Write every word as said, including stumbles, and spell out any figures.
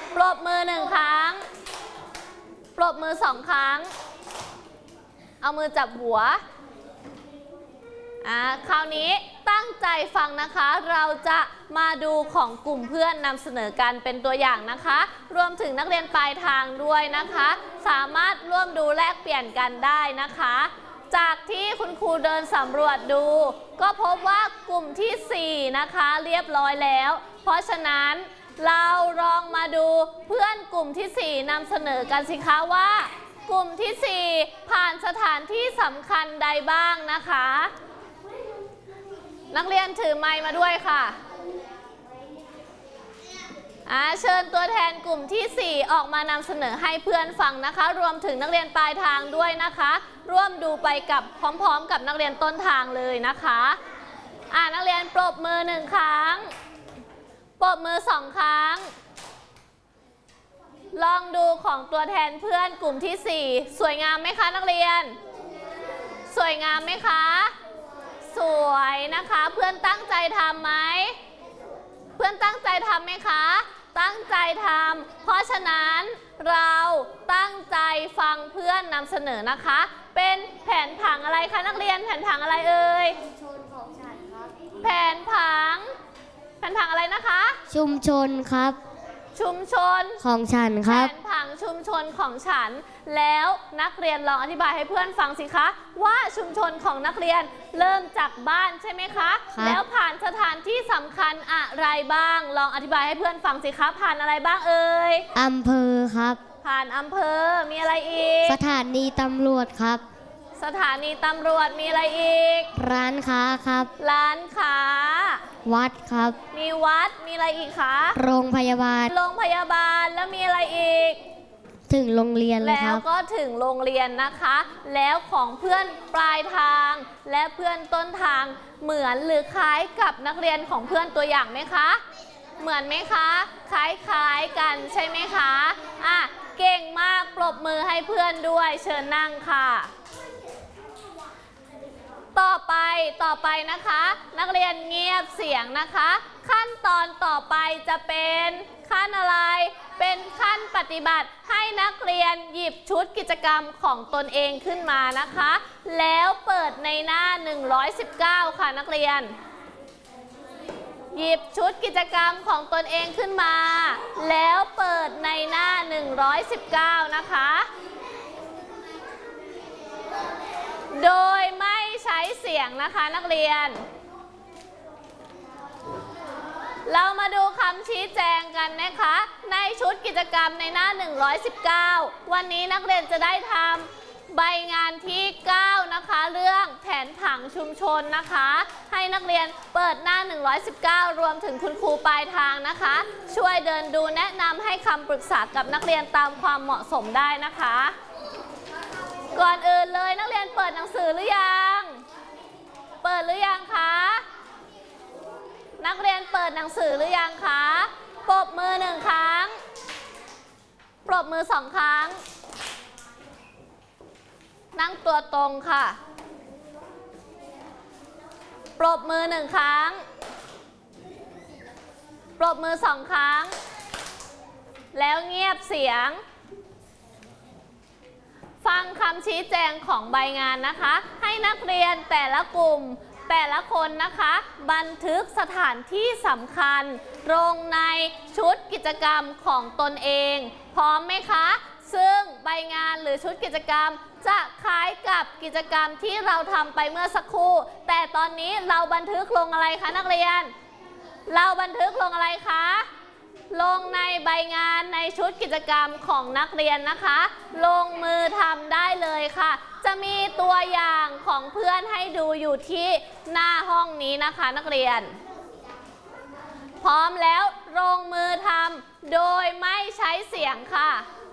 ปรบมือหนึ่งครั้งปรบมือสองครั้งเอามือจับหัวอ่าคราวนี้ตั้งใจฟังนะคะเราจะมาดูของกลุ่มเพื่อนนำเสนอกันเป็นตัวอย่างนะคะรวมถึงนักเรียนปลายทางด้วยนะคะสามารถร่วมดูแลกเปลี่ยนกันได้นะคะจากที่คุณครูเดินสำรวจดูก็พบว่ากลุ่มที่สี่นะคะเรียบร้อยแล้วเพราะฉะนั้นเราลองมาดูเพื่อนกลุ่มที่สี่นำเสนอกันสิคะว่ากลุ่มที่สี่ผ่านสถานที่สำคัญใดบ้างนะคะนักเรียนถือไมค์มาด้วยค่ะอ่าเชิญตัวแทนกลุ่มที่สี่ออกมานำเสนอให้เพื่อนฟังนะคะรวมถึงนักเรียนปลายทางด้วยนะคะร่วมดูไปกับพร้อมๆกับนักเรียนต้นทางเลยนะคะอ่านักเรียนปรบมือหนึ่งครั้งปรบมือสองครั้งลองดูของตัวแทนเพื่อนกลุ่มที่สี่สวยงามไหมคะนักเรียนสวยงามไหมคะสวยนะคะเพื่อนตั้งใจทำไหมเพื่อนตั้งใจทำไหมคะตั้งใจทำเพราะฉะนั้นเราตั้งใจฟังเพื่อนนำเสนอนะคะเป็นแผนผังอะไรคะนักเรียนแผนผังอะไรเอ่ยแผนผังแผนผังอะไรนะคะชุมชนครับชุมชนของฉันครับแผนผังชุมชนของฉันแล้วนักเรียนลองอธิบายให้เพื่อนฟังสิคะว่าชุมชนของนักเรียนเริ่มจากบ้านใช่ไหมคะแล้วผ่านสถานที่สำคัญอะไรบ้างลองอธิบายให้เพื่อนฟังสิคะผ่านอะไรบ้างเอ่ยอำเภอครับผ่านอำเภอมีอะไรอีกสถานีตำรวจครับสถานีตำรวจมีอะไรอีกร้านค้าครับร้านค้าวัดครับมีวัดมีอะไรอีกคะโรงพยาบาลโรงพยาบาลแล้วมีอะไรอีกถึงโรงเรียนเลยครับแล้วก็ถึงโรงเรียนนะคะแล้วของเพื่อนปลายทางและเพื่อนต้นทางเหมือนหรือคล้ายกับนักเรียนของเพื่อนตัวอย่างไหมคะเหมือนไหมคะคล้ายๆกันใช่ไหมคะอ่ะเก่งมากปรบมือให้เพื่อนด้วยเชิญนั่งค่ะต่อไปต่อไปนะคะนักเรียนเงียบเสียงนะคะขั้นตอนต่อไปจะเป็นขั้นอะไรเป็นขั้นปฏิบัติให้นักเรียนหยิบชุดกิจกรรมของตนเองขึ้นมานะคะแล้วเปิดในหน้าหนึ่งร้อยสิบเก้าค่ะนักเรียนหยิบชุดกิจกรรมของตนเองขึ้นมาแล้วเปิดในหน้าหนึ่งร้อยสิบเก้านะคะโดยไม่ใช้เสียงนะคะนักเรียนเรามาดูคำชี้แจงกันนะคะในชุดกิจกรรมในหน้าหนึ่งร้อยสิบเก้าวันนี้นักเรียนจะได้ทำใบงานที่เก้านะคะเรื่องแผนผังชุมชนนะคะให้นักเรียนเปิดหน้าหนึ่งร้อยสิบเก้ารวมถึงคุณครูปลายทางนะคะช่วยเดินดูแนะนำให้คำปรึกษากับนักเรียนตามความเหมาะสมได้นะคะก่อนอื่นเลยนักเรียนเปิดหนังสือหรือยังเปิดหรือยังคะนักเรียนเปิดหนังสือหรือยังคะปรบมือหนึ่งครั้งปรบมือสองครั้งนั่งตัวตรงค่ะปรบมือหนึ่งครั้งปรบมือสองครั้งแล้วเงียบเสียงฟังคำชี้แจงของใบงานนะคะให้นักเรียนแต่ละกลุ่มแต่ละคนนะคะบันทึกสถานที่สำคัญลงในชุดกิจกรรมของตนเองพร้อมไหมคะซึ่งใบงานหรือชุดกิจกรรมจะคล้ายกับกิจกรรมที่เราทำไปเมื่อสักครู่แต่ตอนนี้เราบันทึกลงอะไรคะนักเรียนเราบันทึกลงอะไรคะลงในใบงานในชุดกิจกรรมของนักเรียนนะคะลงมือทำได้เลยค่ะจะมีตัวอย่างของเพื่อนให้ดูอยู่ที่หน้าห้องนี้นะคะนักเรียนพร้อมแล้วลงมือทำโดยไม่ใช้เสียงค่ะ